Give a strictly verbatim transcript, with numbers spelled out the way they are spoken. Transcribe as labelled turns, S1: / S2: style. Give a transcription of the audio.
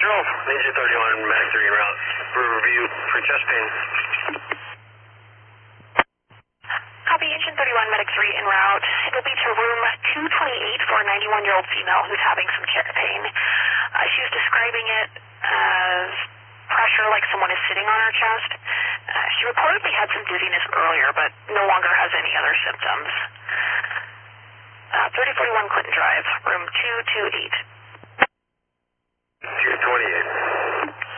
S1: Agent thirty-one, Medic three en route for review for chest pain.
S2: Copy, Agent thirty-one, Medic three en route. It'll be to room two twenty-eight for a ninety-one-year-old female who's having some chest pain. Uh, she was describing it as pressure like someone is sitting on her chest. Uh, she reportedly had some dizziness earlier, but no longer has any other symptoms. Uh, thirty forty-one Clinton Drive, room two twenty-eight.
S1: two twenty-eight.